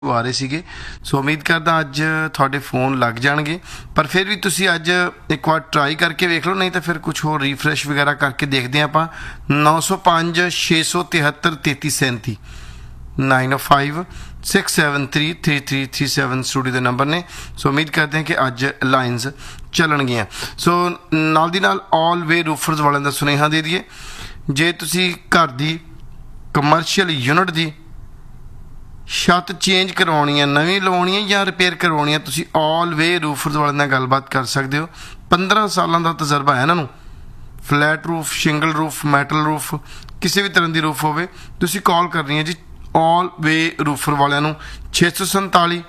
ਆ ਰਹੇ ਸੀਗੇ। ਸੋ ਉਮੀਦ ਕਰਦਾ ਅੱਜ ਤੁਹਾਡੇ ਫੋਨ ਲੱਗ ਜਾਣਗੇ, ਪਰ ਫਿਰ ਵੀ ਤੁਸੀਂ ਅੱਜ ਇੱਕ ਵਾਰ ਟਰਾਈ ਕਰਕੇ ਵੇਖ ਲਓ, ਨਹੀਂ ਤਾਂ ਫਿਰ ਕੁਝ ਹੋਰ ਰੀਫਰੈਸ਼ ਵਗੈਰਾ ਕਰਕੇ ਦੇਖਦੇ ਹਾਂ ਆਪਾਂ। 905 673 3337 905 673 3337 ਸਟੂਡੀਓ ਦੇ ਨੰਬਰ ਨੇ। ਸੋ ਉਮੀਦ ਕਰਦੇ ਹਾਂ ਕਿ ਅੱਜ ਲਾਈਨਸ ਚੱਲਣਗੀਆਂ। ਸੋ ਨਾਲ ਦੀ ਨਾਲ ਆਲ ਵੇ ਰੂਫਰਸ ਵਾਲਿਆਂ ਦਾ ਸੁਨੇਹਾ ਦੇ ਦਈਏ, ਜੇ ਤੁਸੀਂ ਘਰ ਦੀ ਕਮਰਸ਼ੀਅਲ ਯੂਨਿਟ ਦੀ ਛੱਤ ਚੇਂਜ ਕਰਵਾਉਣੀ ਹੈ, ਨਵੀਂ ਲਵਾਉਣੀ ਹੈ ਜਾਂ ਰਿਪੇਅਰ ਕਰਵਾਉਣੀ ਹੈ, ਤੁਸੀਂ ਆਲ ਵੇ ਰੂਫਰਸ ਵਾਲਿਆਂ ਨਾਲ ਗੱਲਬਾਤ ਕਰ ਸਕਦੇ ਹੋ। 15 ਸਾਲਾਂ ਦਾ ਤਜਰਬਾ ਹੈ ਇਹਨਾਂ ਨੂੰ। Flat roof, shingle roof, metal roof, ਕਿਸੇ ਵੀ ਤਰ੍ਹਾਂ ਦੀ ਰੂਫ ਹੋਵੇ, ਤੁਸੀਂ ਕਾਲ ਕਰਨੀ ਹੈ ਜੀ ਆਲ ਵੇ ਰੂਫਰ ਵਾਲਿਆਂ ਨੂੰ। 647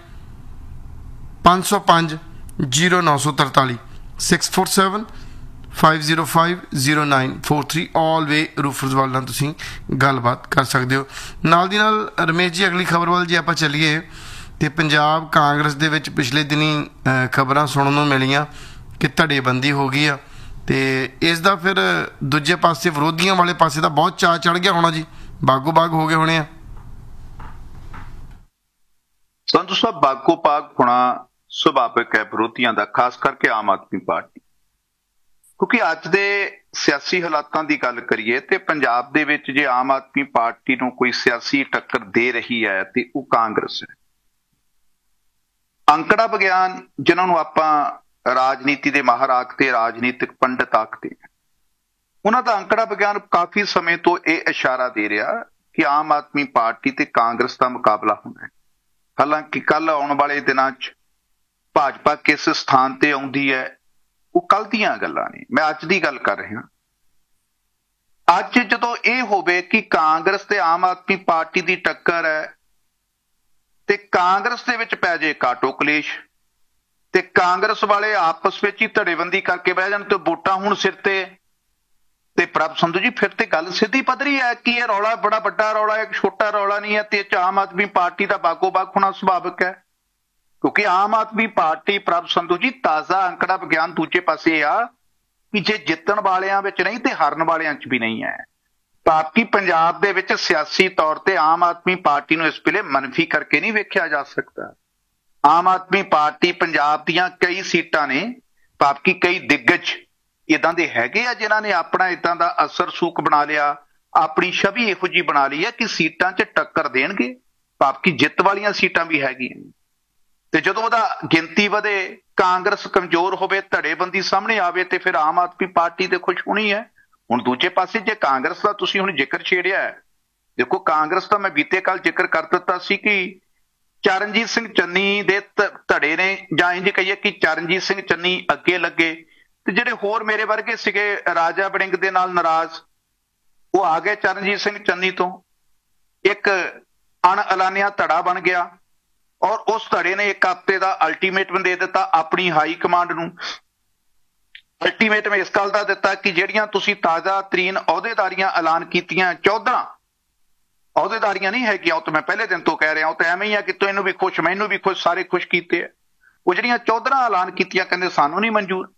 505 0943 647 505 0943 ਆਲ ਵੇ ਰੂਫਰਸ ਵਾਲ ਨਾਲ ਤੁਸੀਂ ਗੱਲਬਾਤ ਕਰ ਸਕਦੇ ਹੋ। ਨਾਲ ਦੀ ਨਾਲ ਰਮੇਸ਼ ਜੀ, ਅਗਲੀ ਖਬਰ ਵੱਲ ਜੇ ਆਪਾਂ ਚੱਲੀਏ ਤੇ ਪੰਜਾਬ ਕਾਂਗਰਸ ਦੇ ਵਿੱਚ ਪਿਛਲੇ ਦਿਨੀ ਖਬਰਾਂ ਸੁਣਨ ਨੂੰ ਮਿਲੀਆਂ ਕਿ ਧੜੇਬੰਦੀ ਹੋ ਗਈ ਆ, ਤੇ ਇਸ ਦਾ ਫਿਰ ਦੂਜੇ ਪਾਸੇ ਵਿਰੋਧੀਆਂ ਵਾਲੇ ਪਾਸੇ ਦਾ ਬਹੁਤ ਚਾਅ ਚੜ ਗਿਆ ਹੋਣਾ ਜੀ, ਬਾਗੋ ਬਾਗ ਹੋ ਗਏ ਹੋਣੇ ਆ। ਸੰਧੂ ਸਾਹਿਬ, ਬਾਗੋ ਬਾਗ ਹੋਣਾ ਸੁਭਾਵਿਕ ਹੈ ਵਿਰੋਧੀਆਂ ਦਾ, ਖਾਸ ਕਰਕੇ ਆਮ ਆਦਮੀ ਪਾਰਟੀ, ਕਿਉਂਕਿ ਅੱਜ ਦੇ ਸਿਆਸੀ ਹਾਲਾਤਾਂ ਦੀ ਗੱਲ ਕਰੀਏ ਤੇ ਪੰਜਾਬ ਦੇ ਵਿੱਚ ਜੇ ਆਮ ਆਦਮੀ ਪਾਰਟੀ ਨੂੰ ਕੋਈ ਸਿਆਸੀ ਟੱਕਰ ਦੇ ਰਹੀ ਹੈ ਤੇ ਉਹ ਕਾਂਗਰਸ ਹੈ। ਅੰਕੜਾ ਵਿਗਿਆਨ, ਜਿਨ੍ਹਾਂ ਨੂੰ ਆਪਾਂ ਰਾਜਨੀਤੀ ਦੇ ਮਾਹਰ ਆਖਦੇ, ਰਾਜਨੀਤਿਕ ਪੰਡਿਤ ਆਖਦੇ, ਉਹਨਾਂ ਦਾ ਅੰਕੜਾ ਵਿਗਿਆਨ ਕਾਫੀ ਸਮੇਂ ਤੋਂ ਇਹ ਇਸ਼ਾਰਾ ਦੇ ਰਿਹਾ ਕਿ ਆਮ ਆਦਮੀ ਪਾਰਟੀ ਤੇ ਕਾਂਗਰਸ ਦਾ ਮੁਕਾਬਲਾ ਹੋਣਾ ਹੈ। ਹਾਲਾਂਕਿ ਕੱਲ ਆਉਣ ਵਾਲੇ ਦਿਨਾਂ 'ਚ ਭਾਜਪਾ ਕਿਸ ਸਥਾਨ ਤੇ ਆਉਂਦੀ ਹੈ ਉਹ ਕੱਲ ਦੀਆਂ ਗੱਲਾਂ ਨੇ, ਮੈਂ ਅੱਜ ਦੀ ਗੱਲ ਕਰ ਰਿਹਾ। ਅੱਜ ਜਦੋਂ ਇਹ ਹੋਵੇ ਕਿ ਕਾਂਗਰਸ ਤੇ ਆਮ ਆਦਮੀ ਪਾਰਟੀ ਦੀ ਟੱਕਰ ਹੈ ਤੇ ਕਾਂਗਰਸ ਦੇ ਵਿੱਚ ਪੈ ਜੇ ਕਾਟੋ ਕਲੇਸ਼ ਤੇ ਕਾਂਗਰਸ ਵਾਲੇ ਆਪਸ ਵਿੱਚ ਹੀ ਧੜੇਬੰਦੀ ਕਰਕੇ ਬਹਿ ਜਾਣ ਤੇ ਵੋਟਾਂ ਹੁਣ ਸਿਰ ਤੇ ਪ੍ਰਭ ਸੰਧੂ ਜੀ, ਫਿਰ ਤੇ ਗੱਲ ਸਿੱਧੀ ਪੱਧਰੀ ਹੈ ਕਿ ਇਹ ਰੌਲਾ ਬੜਾ ਵੱਡਾ ਰੌਲਾ ਹੈ, ਇੱਕ ਛੋਟਾ ਰੌਲਾ ਨਹੀਂ ਹੈ, ਤੇ ਆਮ ਆਦਮੀ ਪਾਰਟੀ ਦਾ ਬਾਗੋ ਬਾਗ ਹੋਣਾ ਸੁਭਾਵਿਕ ਹੈ। ਕਿਉਂਕਿ ਆਮ ਆਦਮੀ ਪਾਰਟੀ, ਪ੍ਰਭ ਸੰਧੂ ਜੀ, ਤਾਜ਼ਾ ਅੰਕੜਾ ਵਿਗਿਆਨ ਦੂਜੇ ਪਾਸੇ ਆ ਕਿ ਜੇ ਜਿੱਤਣ ਵਾਲਿਆਂ ਵਿੱਚ ਨਹੀਂ ਤੇ ਹਾਰਨ ਵਾਲਿਆਂ 'ਚ ਵੀ ਨਹੀਂ ਹੈ। ਬਾਕੀ ਪੰਜਾਬ ਦੇ ਵਿੱਚ ਸਿਆਸੀ ਤੌਰ ਤੇ ਆਮ ਆਦਮੀ ਪਾਰਟੀ ਨੂੰ ਇਸ ਵੇਲੇ ਮੰਨਫੀ ਕਰਕੇ ਨਹੀਂ ਵੇਖਿਆ ਜਾ ਸਕਦਾ। ਆਮ ਆਦਮੀ ਪਾਰਟੀ ਪੰਜਾਬ ਦੀਆਂ ਕਈ ਸੀਟਾਂ ਨੇ, ਬਾਕੀ ਕਈ ਦਿੱਗਜ ਇਦਾਂ ਦੇ ਹੈਗੇ ਆ ਜਿਨ੍ਹਾਂ ਨੇ ਆਪਣਾ ਇਦਾਂ ਦਾ ਅਸਰ ਸੂਕ ਬਣਾ ਲਿਆ, ਆਪਣੀ ਛਵੀ ਇਹੋ ਜਿਹੀ ਬਣਾ ਲਈ ਹੈ ਕਿ ਸੀਟਾਂ 'ਚ ਟੱਕਰ ਦੇਣਗੇ। ਬਾਕੀ ਜਿੱਤ ਵਾਲੀਆਂ ਸੀਟਾਂ ਵੀ ਹੈਗੀਆਂ, ਤੇ ਜਦੋਂ ਉਹਦਾ ਗਿਣਤੀ ਵਧੇ, ਕਾਂਗਰਸ ਕਮਜ਼ੋਰ ਹੋਵੇ, ਧੜੇਬੰਦੀ ਸਾਹਮਣੇ ਆਵੇ, ਤੇ ਫਿਰ ਆਮ ਆਦਮੀ ਪਾਰਟੀ ਤੇ ਖੁਸ਼ ਹੋਣੀ ਹੈ। ਹੁਣ ਦੂਜੇ ਪਾਸੇ ਜੇ ਕਾਂਗਰਸ ਦਾ ਤੁਸੀਂ ਹੁਣ ਜ਼ਿਕਰ ਛੇੜਿਆ ਹੈ, ਦੇਖੋ ਕਾਂਗਰਸ ਦਾ ਮੈਂ ਬੀਤੇ ਕੱਲ ਜ਼ਿਕਰ ਕਰ ਦਿੱਤਾ ਸੀ ਕਿ ਚਰਨਜੀਤ ਸਿੰਘ ਚੰਨੀ ਦੇ ਧੜੇ ਨੇ, ਜਾਂ ਇੰਝ ਕਹੀਏ ਕਿ ਚਰਨਜੀਤ ਸਿੰਘ ਚੰਨੀ ਅੱਗੇ ਲੱਗੇ ਤੇ ਜਿਹੜੇ ਹੋਰ ਮੇਰੇ ਵਰਗੇ ਸੀਗੇ ਰਾਜਾ ਵੜਿੰਗ ਦੇ ਨਾਲ ਨਾਰਾਜ਼, ਉਹ ਆ ਗਏ ਚਰਨਜੀਤ ਸਿੰਘ ਚੰਨੀ ਤੋਂ। ਇੱਕ ਅਣਐਲਾਨਿਆ ਧੜਾ ਬਣ ਗਿਆ ਔਰ ਉਸ ਧੜੇ ਨੇ ਇੱਕ ਹਫ਼ਤੇ ਦਾ ਅਲਟੀਮੇਟਮ ਦੇ ਦਿੱਤਾ ਆਪਣੀ ਹਾਈ ਕਮਾਂਡ ਨੂੰ। ਅਲਟੀਮੇਟਮ ਇਸ ਗੱਲ ਦਾ ਦਿੱਤਾ ਕਿ ਜਿਹੜੀਆਂ ਤੁਸੀਂ ਤਾਜ਼ਾ ਤਰੀਨ ਅਹੁਦੇਦਾਰੀਆਂ ਐਲਾਨ ਕੀਤੀਆਂ, 14 ਅਹੁਦੇਦਾਰੀਆਂ ਨਹੀਂ ਹੈਗੀਆਂ, ਉਹ ਤਾਂ ਮੈਂ ਪਹਿਲੇ ਦਿਨ ਤੋਂ ਕਹਿ ਰਿਹਾ, ਉਹ ਤਾਂ ਐਵੇਂ ਹੀ ਆ ਕਿ ਤੈਨੂੰ ਵੀ ਖੁਸ਼, ਮੈਨੂੰ ਵੀ ਖੁਸ਼, ਸਾਰੇ ਖੁਸ਼ ਕੀਤੇ ਆ। ਉਹ ਜਿਹੜੀਆਂ 14 ਐਲਾਨ ਕੀਤੀਆਂ, ਕਹਿੰਦੇ ਸਾਨੂੰ ਨਹੀਂ ਮਨਜ਼ੂਰ।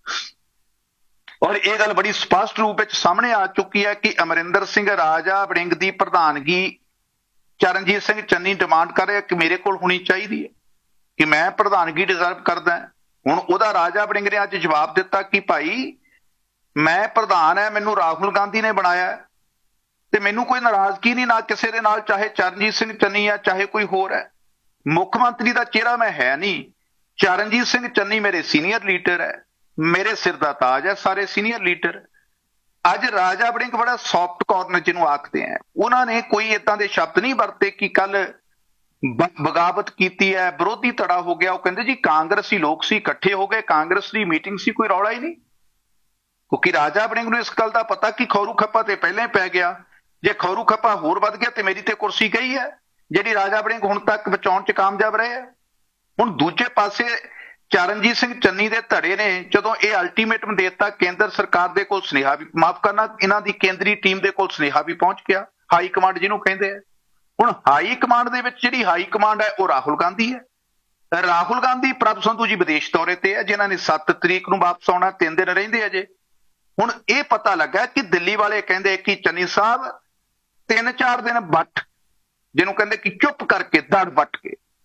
ਔਰ ਇਹ ਗੱਲ ਬੜੀ ਸਪਸ਼ਟ ਰੂਪ ਵਿੱਚ ਸਾਹਮਣੇ ਆ ਚੁੱਕੀ ਹੈ ਕਿ ਅਮਰਿੰਦਰ ਸਿੰਘ ਰਾਜਾ ਵੜਿੰਗ ਦੀ ਪ੍ਰਧਾਨਗੀ ਚਰਨਜੀਤ ਸਿੰਘ ਚੰਨੀ ਡਿਮਾਂਡ ਕਰ ਰਿਹਾ ਕਿ ਮੇਰੇ ਕੋਲ ਹੋਣੀ ਚਾਹੀਦੀ ਹੈ, ਕਿ ਮੈਂ ਪ੍ਰਧਾਨਗੀ ਡਿਜ਼ਰਵ ਕਰਦਾ। ਹੁਣ ਉਹਦਾ ਰਾਜਾ ਵੜਿੰਗ ਨੇ ਅੱਜ ਜਵਾਬ ਦਿੱਤਾ ਕਿ ਭਾਈ ਮੈਂ ਪ੍ਰਧਾਨ ਹੈ, ਮੈਨੂੰ ਰਾਹੁਲ ਗਾਂਧੀ ਨੇ ਬਣਾਇਆ ਤੇ ਮੈਨੂੰ ਕੋਈ ਨਾਰਾਜ਼ਗੀ ਨਹੀਂ ਨਾ ਕਿਸੇ ਦੇ ਨਾਲ, ਚਾਹੇ ਚਰਨਜੀਤ ਸਿੰਘ ਚੰਨੀ ਆ ਚਾਹੇ ਕੋਈ ਹੋਰ ਹੈ। ਮੁੱਖ ਮੰਤਰੀ ਦਾ ਚਿਹਰਾ ਮੈਂ ਹੈ ਨਹੀਂ, ਚਰਨਜੀਤ ਸਿੰਘ ਚੰਨੀ ਮੇਰੇ ਸੀਨੀਅਰ ਲੀਡਰ ਹੈ, ਮੇਰੇ ਸਿਰ ਦਾ ਤਾਜ ਹੈ, ਸਾਰੇ ਸੀਨੀਅਰ ਲੀਡਰ। ਅੱਜ ਰਾਜਾ ਵੜਿੰਗ ਬੜਾ ਸੌਫਟ ਕਾਰਨਰ ਜਿਹਨੂੰ ਆਖਦੇ ਆ, ਉਹਨਾਂ ਨੇ ਕੋਈ ਏਦਾਂ ਦੇ ਸ਼ਬਦ ਨਹੀਂ ਵਰਤੇ ਕਿ ਕੱਲ ਬਗਾਵਤ ਕੀਤੀ ਹੈ, ਵਿਰੋਧੀ ਧੜਾ ਹੋ ਗਿਆ। ਉਹ ਕਹਿੰਦੇ ਜੀ ਕਾਂਗਰਸੀ ਲੋਕ ਸੀ, ਇਕੱਠੇ ਹੋ ਗਏ, ਕਾਂਗਰਸ ਦੀ ਮੀਟਿੰਗ ਸੀ, ਕੋਈ ਰੌਲਾ ਹੀ ਨਹੀਂ। ਕਿਉਂਕਿ ਰਾਜਾ ਵੜਿੰਗ ਨੂੰ ਇਸ ਗੱਲ ਦਾ ਪਤਾ ਕਿ ਖੌਰੂ ਖੱਪਾ ਤੇ ਪਹਿਲਾਂ ਹੀ ਪੈ ਗਿਆ, ਜੇ ਖੌਰੂ ਖੱਪਾ ਹੋਰ ਵੱਧ ਗਿਆ ਤੇ ਮੇਰੀ ਤੇ ਕੁਰਸੀ ਗਈ ਹੈ, ਜਿਹੜੀ ਰਾਜਾ ਵੜਿੰਗ ਹੁਣ ਤੱਕ ਬਚਾਉਣ 'ਚ ਕਾਮਯਾਬ ਰਹੇ ਹੈ। ਹੁਣ ਦੂਜੇ ਪਾਸੇ ਚਰਨਜੀਤ ਸਿੰਘ ਚੰਨੀ ਦੇ ਧੜੇ ਨੇ ਜਦੋਂ ਇਹ ਅਲਟੀਮੇਟਮ ਦੇ ਦਿੱਤਾ, ਕੇਂਦਰ ਸਰਕਾਰ ਦੇ ਕੋਲ ਸੁਨੇਹਾ ਵੀ, ਮਾਫ ਕਰਨਾ, ਇਹਨਾਂ ਦੀ ਕੇਂਦਰੀ ਟੀਮ ਦੇ ਕੋਲ ਸੁਨੇਹਾ ਵੀ ਪਹੁੰਚ ਗਿਆ, ਹਾਈ ਕਮਾਂਡ ਜਿਹਨੂੰ ਕਹਿੰਦੇ ਆ। ਹੁਣ ਹਾਈ ਕਮਾਂਡ ਦੇ ਵਿੱਚ ਜਿਹੜੀ ਹਾਈ ਕਮਾਂਡ ਹੈ ਉਹ ਰਾਹੁਲ ਗਾਂਧੀ ਹੈ। ਰਾਹੁਲ ਗਾਂਧੀ, ਪ੍ਰਭ ਸੰਧੂ ਜੀ ਵਿਦੇਸ਼ ਦੌਰੇ ਤੇ ਹੈ, ਜਿਨ੍ਹਾਂ ਨੇ 7 ਤਰੀਕ ਨੂੰ ਵਾਪਸ ਆਉਣਾ, 3 ਦਿਨ ਰਹਿੰਦੇ ਅਜੇ। ਹੁਣ ਇਹ ਪਤਾ ਲੱਗਾ ਕਿ ਦਿੱਲੀ ਵਾਲੇ ਕਹਿੰਦੇ ਕਿ ਚੰਨੀ ਸਾਹਿਬ 3-4 ਦਿਨ ਜਿਹਨੂੰ ਕਹਿੰਦੇ ਕਿ ਚੁੱਪ ਕਰਕੇ, ਦੜ ਵੱਟ ਕੇ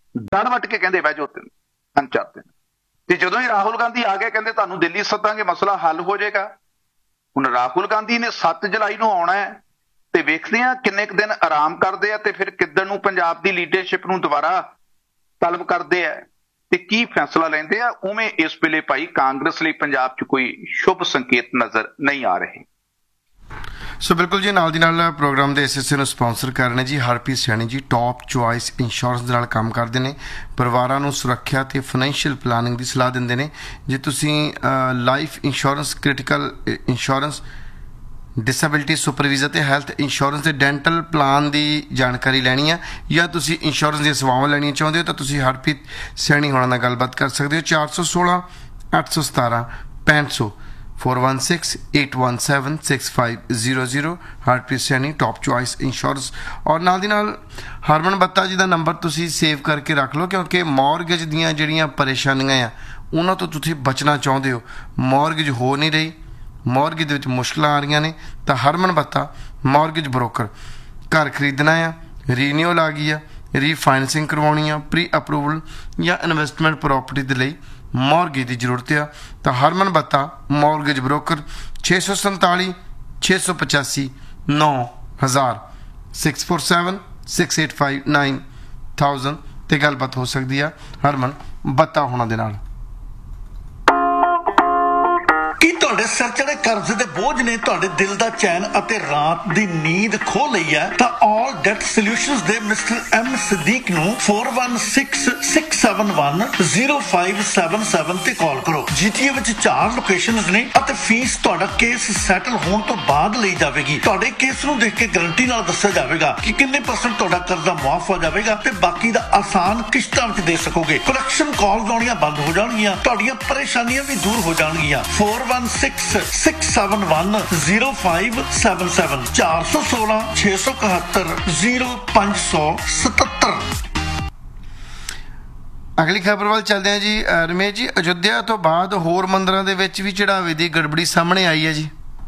ਦੜ ਵੱਟ ਕੇ ਕਹਿੰਦੇ ਬਹਿ ਜਾਓ 3-4 ਦਿਨ। ਤੇ ਜਦੋਂ ਹੀ ਰਾਹੁਲ ਗਾਂਧੀ ਆ ਗਏ ਕਹਿੰਦੇ ਤੁਹਾਨੂੰ ਦਿੱਲੀ ਸੱਦਾਂਗੇ, ਮਸਲਾ ਹੱਲ ਹੋ ਜਾਏਗਾ। ਹੁਣ ਰਾਹੁਲ ਗਾਂਧੀ ਨੇ 7 ਜੁਲਾਈ ਨੂੰ ਆਉਣਾ ਹੈ ਤੇ ਵੇਖਦੇ ਆ ਕਿੰਨੇ ਕੁ ਦਿਨ ਆਰਾਮ ਕਰਦੇ ਆ ਤੇ ਫਿਰ ਕਿੱਦਣ ਨੂੰ ਪੰਜਾਬ ਦੀ ਲੀਡਰਸ਼ਿਪ ਨੂੰ ਦੁਬਾਰਾ ਤਲਬ ਕਰਦੇ ਆ ਤੇ ਕੀ ਫੈਸਲਾ ਲੈਂਦੇ ਆ। ਉਵੇਂ ਇਸ ਵੇਲੇ ਭਾਈ ਕਾਂਗਰਸ ਲਈ ਪੰਜਾਬ 'ਚ ਕੋਈ ਸ਼ੁਭ ਸੰਕੇਤ ਨਜ਼ਰ ਨਹੀਂ ਆ ਰਹੇ। ਸੋ ਬਿਲਕੁਲ ਜੀ, ਨਾਲ ਦੀ ਨਾਲ ਪ੍ਰੋਗਰਾਮ ਦੇ ਇਸ ਨੂੰ ਸਪਾਂਸਰ ਕਰ ਰਹੇ ਨੇ ਜੀ ਹਰਪ੍ਰੀਤ ਸੈਣੀ ਜੀ, ਟੌਪ ਚੁਆਇਸ ਇੰਸ਼ੋਰੈਂਸ ਦੇ ਨਾਲ ਕੰਮ ਕਰਦੇ ਨੇ। ਪਰਿਵਾਰਾਂ ਨੂੰ ਸੁਰੱਖਿਆ ਤੇ ਫਾਈਨੈਂਸ਼ੀਅਲ ਪਲਾਨਿੰਗ ਦੀ ਸਲਾਹ ਦਿੰਦੇ ਨੇ। ਜੇ ਤੁਸੀਂ life insurance, critical insurance, disability supervisor ਤੇ ਹੈਲਥ ਇੰਸ਼ੋਰੈਂਸ ਤੇ ਡੈਂਟਲ ਪਲਾਨ ਦੀ ਜਾਣਕਾਰੀ ਲੈਣੀ ਹੈ ਜਾਂ ਤੁਸੀਂ ਇੰਸ਼ੋਰੈਂਸ ਦੀਆਂ ਸੇਵਾਵਾਂ ਲੈਣੀਆਂ ਚਾਹੁੰਦੇ ਹੋ ਤਾਂ ਤੁਸੀਂ ਹਰਪ੍ਰੀਤ ਸੈਣੀ ਹੋਣਾ ਨਾਲ ਗੱਲਬਾਤ ਕਰ ਸਕਦੇ ਹੋ। 416 817 6500 4168176500 Harpreet Saini, top choice insurance. ਔਰ ਨਾਲ ਦੀ ਨਾਲ ਹਰਮਨ ਬੱਤਾ ਜੀ ਦਾ ਨੰਬਰ ਤੁਸੀਂ ਸੇਵ ਕਰਕੇ ਰੱਖ ਲਓ, ਕਿਉਂਕਿ ਮੌਰਗੇਜ ਦੀਆਂ ਜਿਹੜੀਆਂ ਪਰੇਸ਼ਾਨੀਆਂ ਆ ਉਹਨਾਂ ਤੋਂ ਤੁਸੀਂ ਬਚਣਾ ਚਾਹੁੰਦੇ ਹੋ। ਮੌਰਗੇਜ ਹੋ ਨਹੀਂ ਰਹੀ, ਮੌਰਗੇਜ ਦੇ ਵਿੱਚ ਮੁਸ਼ਕਲਾਂ ਆ ਰਹੀਆਂ ਨੇ ਤਾਂ ਹਰਮਨ ਬੱਤਾ ਮੌਰਗੇਜ ਬ੍ਰੋਕਰ। ਘਰ ਖਰੀਦਣਾ ਆ, ਰੀਨਿਊਅਲ ਆ ਗਈ ਆ, ਰੀਫਾਈਨੈਂਸਿੰਗ ਕਰਵਾਉਣੀ ਆ, ਪ੍ਰੀ ਅਪਰੂਵਲ ਜਾਂ ਇਨਵੈਸਟਮੈਂਟ ਪ੍ਰੋਪਰਟੀ ਦੇ ਲਈ ਮੌਰਗੇਜ ਦੀ ਜ਼ਰੂਰਤ ਆ ਤਾਂ ਹਰਮਨ ਬੱਤਾ ਮੌਰਗੇਜ ਬ੍ਰੋਕਰ 647 685 9000 647 685 9000 ਤੇ ਗੱਲਬਾਤ ਹੋ ਸਕਦੀ ਆ ਹਰਮਨ ਬੱਤਾ ਹੋਣਾ ਦੇ ਨਾਲ। ਕੀ ਤੁਹਾਡੇ ਸਿਰ ਚੜੇ ਕਰਜ਼ੇ ਦੇ ਬੋਝ ਨੇ ਤੁਹਾਡੇ ਦਿਲ ਦਾ ਚੈਨ ਅਤੇ ਰਾਤ ਦੀ ਨੀਂਦ ਖੋਹ ਲਈ ਹੈ ਤਾਂ ਆਲ ਡੈਟ ਸੋਲਿਊਸ਼ਨਸ ਦੇ ਮਿਸਟਰ ਐਮ ਸਦੀਕ ਨੂੰ 4166710577 ਤੇ ਕਾਲ ਕਰੋ। ਜੀਟੀਏ ਵਿੱਚ 4 ਲੋਕੇਸ਼ਨਸ ਨੇ ਅਤੇ ਫੀਸ ਤੁਹਾਡਾ ਕੇਸ ਸੈਟਲ ਹੋਣ ਤੋਂ ਬਾਅਦ ਲਈ ਜਾਵੇਗੀ। ਤੁਹਾਡੇ ਕੇਸ ਨੂੰ ਦੇਖ ਕੇ ਗਾਰੰਟੀ ਨਾਲ ਦੱਸਿਆ ਜਾਵੇਗਾ ਕਿ ਕਿੰਨੇ % ਤੁਹਾਡਾ ਕਰਜ਼ਾ ਮੁਆਫ ਹੋ ਜਾਵੇਗਾ ਤੇ ਬਾਕੀ ਦਾ ਆਸਾਨ ਕਿਸ਼ਤਾਂ ਵਿੱਚ ਦੇ ਸਕੋਗੇ। ਕਲੈਕਸ਼ਨ ਕਾਲਸ ਆਉਣੀਆਂ ਬੰਦ ਹੋ ਜਾਣਗੀਆਂ, ਤੁਹਾਡੀਆਂ ਪਰੇਸ਼ਾਨੀਆਂ ਵੀ ਦੂਰ ਹੋ ਜਾਣਗੀਆਂ। 4166710577 416 671 0577। ਅਗਲੀ ਖਬਰ ਵੱਲ ਚੱਲਦੇ ਹਾਂ ਜੀ। ਰਮੇਸ਼ ਜੀ, ਅਯੁੱਧਿਆ ਤੋਂ ਬਾਅਦ ਹੋਰ ਮੰਦਰਾਂ ਦੇ ਵਿੱਚ ਵੀ ਚੜਾਵੇ ਦੀ ਗੜਬੜੀ ਸਾਹਮਣੇ ਆਈ ਹੈ ਜੀ।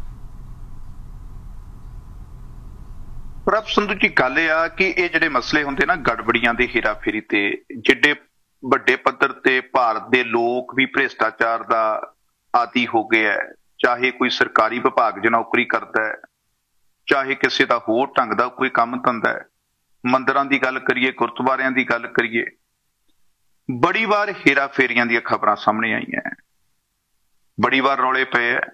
ਪ੍ਰਭ ਸੰਧੂ ਜੀ, ਗੱਲ ਇਹ ਆ ਕਿ ਇਹ ਜਿਹੜੇ ਮਸਲੇ ਹੁੰਦੇ ਨਾ ਗੜਬੜੀਆਂ ਦੇ ਹੇਰਾਫੇਰੀ ਤੇ, ਜਿੱਡੇ ਵੱਡੇ ਪੱਧਰ ਤੇ ਭਾਰਤ ਦੇ ਲੋਕ ਵੀ ਭ੍ਰਿਸ਼ਟਾਚਾਰ ਦਾ ਆਦੀ ਹੋ ਗਏ ਹੈ। ਚਾਹੇ ਕੋਈ ਸਰਕਾਰੀ ਵਿਭਾਗ 'ਚ ਨੌਕਰੀ ਕਰਦਾ ਹੈ, ਚਾਹੇ ਕਿਸੇ ਦਾ ਹੋਰ ਢੰਗ ਦਾ ਕੋਈ ਕੰਮ ਧੰਦਾ ਹੈ। ਮੰਦਰਾਂ ਦੀ ਗੱਲ ਕਰੀਏ, ਗੁਰਦੁਆਰਿਆਂ ਦੀ ਗੱਲ ਕਰੀਏ, ਬੜੀ ਵਾਰ ਹੇਰਾ ਫੇਰੀਆਂ ਦੀਆਂ ਖਬਰਾਂ ਸਾਹਮਣੇ ਆਈਆਂ, ਬੜੀ ਵਾਰ ਰੌਲੇ ਪਏ ਹੈ।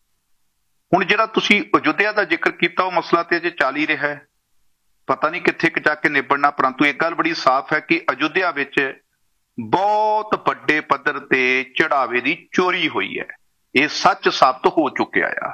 ਹੁਣ ਜਿਹੜਾ ਤੁਸੀਂ ਅਯੁੱਧਿਆ ਦਾ ਜ਼ਿਕਰ ਕੀਤਾ, ਉਹ ਮਸਲਾ ਤੇ ਅਜੇ ਚੱਲ ਹੀ ਰਿਹਾ ਹੈ, ਪਤਾ ਨਹੀਂ ਕਿੱਥੇ ਕੁ ਜਾ ਕੇ ਨਿਬੜਨਾ। ਪਰੰਤੂ ਇੱਕ ਗੱਲ ਬੜੀ ਸਾਫ਼ ਹੈ ਕਿ ਅਯੁੱਧਿਆ ਵਿੱਚ ਬਹੁਤ ਵੱਡੇ ਪੱਧਰ ਤੇ ਚੜਾਵੇ ਦੀ ਚੋਰੀ ਹੋਈ ਹੈ। ਇਹ ਸੱਚ ਸਾਬਤ ਹੋ ਚੁੱਕਿਆ ਆ।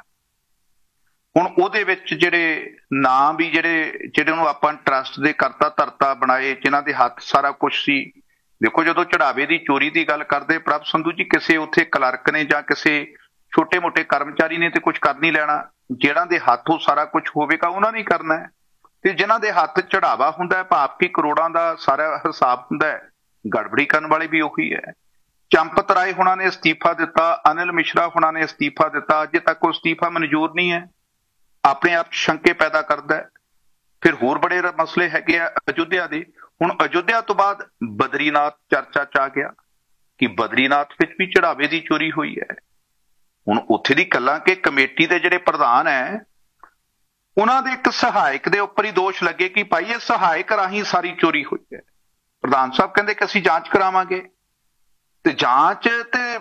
ਹੁਣ ਉਹਦੇ ਵਿੱਚ ਜਿਹੜੇ ਨਾਮ ਵੀ ਜਿਹੜੇ ਉਹਨੂੰ ਆਪਾਂ ਟਰਸਟ ਦੇ ਕਰਤਾ ਧਰਤਾ ਬਣਾਏ, ਜਿਨ੍ਹਾਂ ਦੇ ਹੱਥ ਸਾਰਾ ਕੁਝ ਸੀ। ਦੇਖੋ, ਜਦੋਂ ਚੜਾਵੇ ਦੀ ਚੋਰੀ ਦੀ ਗੱਲ ਕਰਦੇ ਪ੍ਰਭ ਸੰਧੂ ਜੀ, ਕਿਸੇ ਉੱਥੇ ਕਲਰਕ ਨੇ ਜਾਂ ਕਿਸੇ ਛੋਟੇ ਮੋਟੇ ਕਰਮਚਾਰੀ ਨੇ ਤੇ ਕੁਝ ਕਰ ਨਹੀਂ ਲੈਣਾ। ਜਿਹਨਾਂ ਦੇ ਹੱਥ ਉਹ ਸਾਰਾ ਕੁਝ ਹੋਵੇਗਾ ਉਹਨਾਂ ਨੇ ਕਰਨਾ ਹੈ। ਤੇ ਜਿਨ੍ਹਾਂ ਦੇ ਹੱਥ ਚੜਾਵਾ ਹੁੰਦਾ ਹੈ, ਭਾਵ ਕਿ ਕਰੋੜਾਂ ਦਾ ਸਾਰਾ ਹਿਸਾਬ ਹੁੰਦਾ ਹੈ, ਗੜਬੜੀ ਕਰਨ ਵਾਲੇ ਵੀ ਉਹੀ ਹੈ। ਚੰਪਤ ਰਾਏ ਹੁਣਾਂ ਨੇ ਅਸਤੀਫਾ ਦਿੱਤਾ, ਅਨਿਲ ਮਿਸ਼ਰਾ ਹੁਣਾਂ ਨੇ ਅਸਤੀਫਾ ਦਿੱਤਾ, ਅਜੇ ਤੱਕ ਉਹ ਅਸਤੀਫਾ ਮਨਜ਼ੂਰ ਨਹੀਂ ਹੈ। ਆਪਣੇ ਆਪ ਸ਼ੰਕੇ ਪੈਦਾ ਕਰਦਾ ਹੈ। ਫਿਰ ਹੋਰ ਬੜੇ ਮਸਲੇ ਹੈਗੇ ਆ ਅਯੁੱਧਿਆ ਦੇ। ਹੁਣ ਅਯੁੱਧਿਆ ਤੋਂ ਬਾਅਦ ਬਦਰੀਨਾਥ ਚਰਚਾ 'ਚ ਆ ਗਿਆ ਕਿ ਬਦਰੀਨਾਥ ਵਿੱਚ ਵੀ ਚੜਾਵੇ ਦੀ ਚੋਰੀ ਹੋਈ ਹੈ। ਹੁਣ ਉੱਥੇ ਦੀ ਗੱਲਾਂ ਕਿ ਕਮੇਟੀ ਦੇ ਜਿਹੜੇ ਪ੍ਰਧਾਨ ਹੈ, ਉਹਨਾਂ ਦੇ ਇੱਕ ਸਹਾਇਕ ਦੇ ਉੱਪਰ ਹੀ ਦੋਸ਼ ਲੱਗੇ ਕਿ ਭਾਈ ਇਹ ਸਹਾਇਕ ਰਾਹੀਂ ਸਾਰੀ ਚੋਰੀ ਹੋਈ ਹੈ। ਪ੍ਰਧਾਨ ਸਾਹਿਬ ਕਹਿੰਦੇ ਕਿ ਅਸੀਂ ਜਾਂਚ ਕਰਾਵਾਂਗੇ। ਤੇ ਜਾਂਚ ਤੇ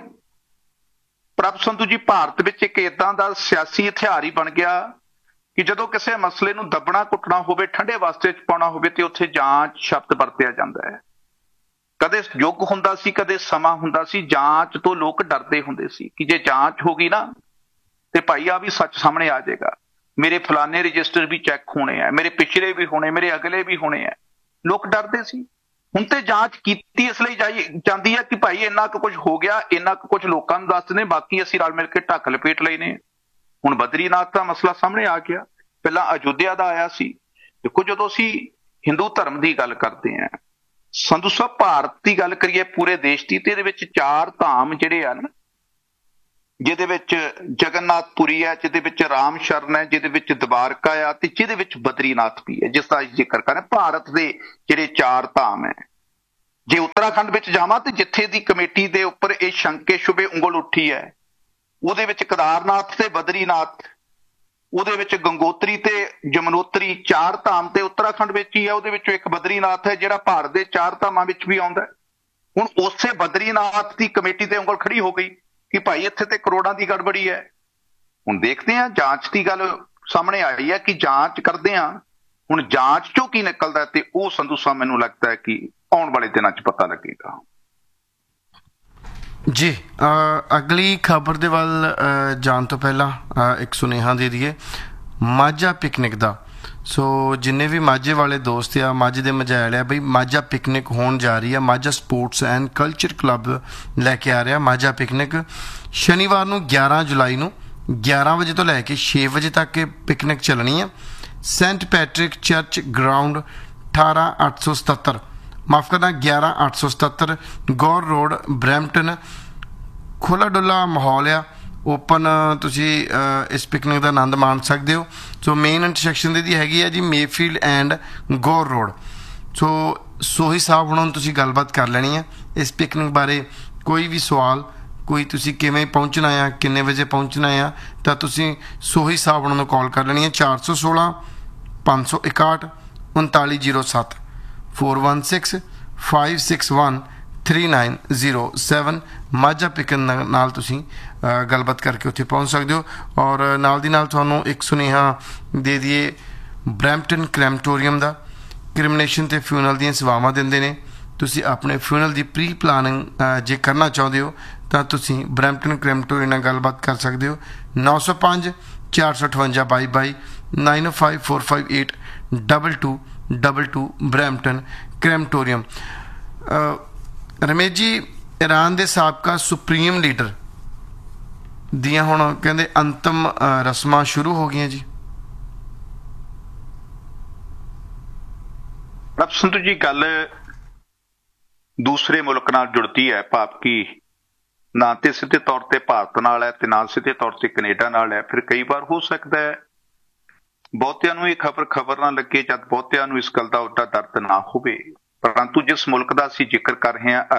ਪ੍ਰਭ ਸੰਧੂ ਜੀ, ਭਾਰਤ ਵਿੱਚ ਇੱਕ ਏਦਾਂ ਦਾ ਸਿਆਸੀ ਹਥਿਆਰ ਹੀ ਬਣ ਗਿਆ ਕਿ ਜਦੋਂ ਕਿਸੇ ਮਸਲੇ ਨੂੰ ਦੱਬਣਾ ਕੁੱਟਣਾ ਹੋਵੇ, ਠੰਡੇ ਵਾਸਤੇ 'ਚ ਪਾਉਣਾ ਹੋਵੇ, ਤੇ ਉੱਥੇ ਜਾਂਚ ਸ਼ਬਦ ਵਰਤਿਆ ਜਾਂਦਾ ਹੈ। ਕਦੇ ਯੁੱਗ ਹੁੰਦਾ ਸੀ, ਕਦੇ ਸਮਾਂ ਹੁੰਦਾ ਸੀ, ਜਾਂਚ ਤੋਂ ਲੋਕ ਡਰਦੇ ਹੁੰਦੇ ਸੀ ਕਿ ਜੇ ਜਾਂਚ ਹੋ ਗਈ ਨਾ ਤੇ ਭਾਈ ਆ ਵੀ ਸੱਚ ਸਾਹਮਣੇ ਆ ਜਾਏਗਾ। ਮੇਰੇ ਫਲਾਣੇ ਰਜਿਸਟਰ ਵੀ ਚੈੱਕ ਹੋਣੇ ਆ, ਮੇਰੇ ਪਿਛਲੇ ਵੀ ਹੋਣੇ, ਮੇਰੇ ਅਗਲੇ ਵੀ ਹੋਣੇ ਆ। ਲੋਕ ਡਰਦੇ ਸੀ। ਹੁਣ ਤੇ ਜਾਂਚ ਕੀਤੀ ਇਸ ਲਈ ਜਾਂਦੀ ਹੈ ਕਿ ਭਾਈ ਇੰਨਾ ਕੁ ਕੁਝ ਹੋ ਗਿਆ, ਇੰਨਾ ਕੁ ਕੁਝ ਲੋਕਾਂ ਨੂੰ ਦੱਸ ਦਿੰਦੇ, ਬਾਕੀ ਅਸੀਂ ਰਲ ਮਿਲ ਕੇ ਢੱਕ ਲਪੇਟ ਲਏ ਨੇ। ਹੁਣ ਬਦਰੀਨਾਥ ਦਾ ਮਸਲਾ ਸਾਹਮਣੇ ਆ ਗਿਆ, ਪਹਿਲਾਂ ਅਯੁੱਧਿਆ ਦਾ ਆਇਆ ਸੀ। ਦੇਖੋ, ਜਦੋਂ ਅਸੀਂ ਹਿੰਦੂ ਧਰਮ ਦੀ ਗੱਲ ਕਰਦੇ ਹਾਂ ਸੰਧੂ ਸਾਹਿਬ, ਭਾਰਤ ਦੀ ਗੱਲ ਕਰੀਏ ਪੂਰੇ ਦੇਸ਼ ਦੀ, ਤੇ ਇਹਦੇ ਵਿੱਚ 4 ਧਾਮ ਜਿਹੜੇ ਹਨ, ਜਿਹਦੇ ਵਿੱਚ ਜਗਨਨਾਥਪੁਰੀ ਹੈ, ਜਿਹਦੇ ਵਿੱਚ ਰਾਮ ਸ਼ਰਨ ਹੈ, ਜਿਹਦੇ ਵਿੱਚ ਦਵਾਰਕਾ ਆ, ਤੇ ਜਿਹਦੇ ਵਿੱਚ ਬਦਰੀਨਾਥ ਵੀ ਹੈ, ਜਿਸ ਦਾ ਜ਼ਿਕਰ ਕਰ ਭਾਰਤ ਦੇ ਜਿਹੜੇ 4 ਧਾਮ ਹੈ। ਜੇ ਉੱਤਰਾਖੰਡ ਵਿੱਚ ਜਾਵਾਂ ਤੇ ਜਿੱਥੇ ਦੀ ਕਮੇਟੀ ਦੇ ਉੱਪਰ ਇਹ ਸ਼ੰਕੇ ਸ਼ੁਬੇ ਉਂਗਲ ਉੱਠੀ ਹੈ, ਉਹਦੇ ਵਿੱਚ ਕੇਦਾਰਨਾਥ ਤੇ ਬਦਰੀਨਾਥ, ਉਹਦੇ ਵਿੱਚ ਗੰਗੋਤਰੀ ਤੇ ਜਮਨੋਤਰੀ, 4 ਧਾਮ ਤੇ ਉੱਤਰਾਖੰਡ ਵਿੱਚ ਹੀ ਹੈ। ਉਹਦੇ ਵਿੱਚੋਂ ਇੱਕ ਬਦਰੀਨਾਥ ਹੈ ਜਿਹੜਾ ਭਾਰਤ ਦੇ 4 ਧਾਮਾਂ ਵਿੱਚ ਵੀ ਆਉਂਦਾ ਹੈ। ਹੁਣ ਉਸੇ ਬਦਰੀਨਾਥ ਦੀ ਕਮੇਟੀ ਤੇ ਉਂਗਲ ਖੜੀ ਹੋ ਗਈ ਕਿ ਭਾਈ ਇੱਥੇ ਤੇ ਕਰੋੜਾਂ ਦੀ ਗੜਬੜੀ ਹੈ। ਹੁਣ ਦੇਖਦੇ ਹਾਂ, ਜਾਂਚ ਦੀ ਗੱਲ ਸਾਹਮਣੇ ਆਈ ਹੈ ਕਿ ਜਾਂਚ ਕਰਦੇ ਹਾਂ, ਹੁਣ ਜਾਂਚ ਚੋਂ ਕੀ ਨਿਕਲਦਾ ਤੇ ਉਹ ਸੰਧੂ ਸਾਹਿਬ ਮੈਨੂੰ ਲੱਗਦਾ ਹੈ ਕਿ ਆਉਣ ਵਾਲੇ ਦਿਨਾਂ 'ਚ ਪਤਾ ਲੱਗੇਗਾ। ਜੀ ਅਗਲੀ ਖਬਰ ਦੇ ਵੱਲ ਜਾਣ ਤੋਂ ਪਹਿਲਾਂ ਇੱਕ ਸੁਨੇਹਾ ਦੇ ਦਈਏ ਮਾਝਾ ਪਿਕਨਿਕ ਦਾ। ਸੋ ਜਿੰਨੇ ਵੀ ਮਾਝੇ ਵਾਲੇ ਦੋਸਤ ਆ, ਮਾਝੇ ਦੇ ਮਝੈਲ ਆ ਬਈ, ਮਾਝਾ ਪਿਕਨਿਕ ਹੋਣ ਜਾ ਰਹੀ ਆ। Majha sports and culture club ਲੈ ਕੇ ਆ ਰਿਹਾ ਮਾਝਾ ਪਿਕਨਿਕ। ਸ਼ਨੀਵਾਰ ਨੂੰ 11 ਜੁਲਾਈ ਨੂੰ 11 ਵਜੇ ਤੋਂ ਲੈ ਕੇ 6 ਵਜੇ ਤੱਕ ਇਹ ਪਿਕਨਿਕ ਚੱਲਣੀ ਆ। ਸੈਂਟ ਪੈਟਰਿਕ ਚਰਚ ਗਰਾਊਂਡ 18877, ਮਾਫ ਕਰਨਾ 11877 ਗੌਰ ਰੋਡ ਬਰੈਂਪਟਨ। ਖੁੱਲ੍ਹਾ ਡੁੱਲਾ ਮਾਹੌਲ ਆ, ਓਪਨ, ਤੁਸੀਂ ਇਸ ਪਿਕਨਿਕ ਦਾ ਆਨੰਦ ਮਾਣ ਸਕਦੇ ਹੋ। ਸੋ ਮੇਨ ਇੰਟਰਸੈਕਸ਼ਨ ਦੀ ਹੈਗੀ ਆ ਜੀ ਮੇਫੀਲਡ ਐਂਡ ਗੌਰ ਰੋਡ। ਸੋ ਸੋਹੀ ਸਾਹਿਬ ਹੁਣਾਂ ਨੂੰ ਤੁਸੀਂ ਗੱਲਬਾਤ ਕਰ ਲੈਣੀ ਆ ਇਸ ਪਿਕਨਿਕ ਬਾਰੇ। ਕੋਈ ਵੀ ਸਵਾਲ, ਕੋਈ ਤੁਸੀਂ ਕਿਵੇਂ ਪਹੁੰਚਣਾ ਆ, ਕਿੰਨੇ ਵਜੇ ਪਹੁੰਚਣਾ ਆ, ਤਾਂ ਤੁਸੀਂ ਸੋਹੀ ਸਾਹਿਬ ਉਹਨਾਂ ਨੂੰ ਕਾਲ ਕਰ ਲੈਣੀ ਹੈ 416 561 3907 416 561 3907। ਮਾਝਾ ਪਿਕਨ ਨਾਲ ਤੁਸੀਂ ਗੱਲਬਾਤ ਕਰਕੇ ਉੱਥੇ ਪਹੁੰਚ ਸਕਦੇ ਹੋ। ਔਰ ਨਾਲ ਦੀ ਨਾਲ ਤੁਹਾਨੂੰ ਇੱਕ ਸੁਨੇਹਾ ਦੇ ਦਈਏ ਬਰੈਂਪਟਨ ਕ੍ਰੈਮਟੋਰੀਅਮ ਦਾ। ਕ੍ਰਿਮੀਨੇਸ਼ਨ ਤੇ ਫਿਊਨਲ ਦੀਆਂ ਸੇਵਾਵਾਂ ਦਿੰਦੇ ਨੇ। ਤੁਸੀਂ ਆਪਣੇ ਫਿਊਨਲ ਦੀ ਪ੍ਰੀ ਪਲਾਨਿੰਗ ਜੇ ਕਰਨਾ ਚਾਹੁੰਦੇ ਹੋ ਤਾਂ ਤੁਸੀਂ ਬਰੈਂਪਟਨ ਕ੍ਰੈਮਟੋਰੀਅਮ ਨਾਲ ਗੱਲਬਾਤ ਕਰ ਸਕਦੇ ਹੋ। 905 458 22 905 458 2222 ਬਰੈਂਪਟਨ ਕ੍ਰੈਮਟੋਰੀਅਮ। ਰਮੇਸ਼ ਜੀ, ਈਰਾਨ ਦੇ ਸਾਬਕਾ ਸੁਪਰੀਮ ਲੀਡਰ ਦੀਆਂ ਹੁਣ ਕਹਿੰਦੇ ਅੰਤਮ ਰਸਮਾਂ ਸ਼ੁਰੂ ਹੋ ਗਈਆਂ ਜੀ। ਸੰਧੂ ਜੀ, ਗੱਲ ਦੂਸਰੇ ਮੁਲਕ ਨਾਲ ਜੁੜਦੀ ਹੈ, ਭਾਵ ਕਿ ਨਾ ਤੇ ਸਿੱਧੇ ਤੌਰ ਤੇ ਭਾਰਤ ਨਾਲ ਹੈ ਤੇ ਨਾ ਸਿੱਧੇ ਤੌਰ ਤੇ ਕੈਨੇਡਾ ਨਾਲ ਹੈ। ਫਿਰ ਕਈ ਵਾਰ ਹੋ ਸਕਦਾ ਹੈ ਬਹੁਤਿਆਂ ਨੂੰ ਇਹ ਖਬਰ ਨਾ ਲੱਗੇ, ਜਦ ਬਹੁਤਿਆਂ ਨੂੰ ਇਸ ਗੱਲ ਦਾ ਉੱਡਾ ਦਰਦ ਨਾ ਹੋਵੇ। ਪਰੰਤੂ ਜਿਸ ਮੁਲਕ ਦਾ ਅਸੀਂ ਜ਼ਿਕਰ ਕਰ ਰਹੇ ਹਾਂ,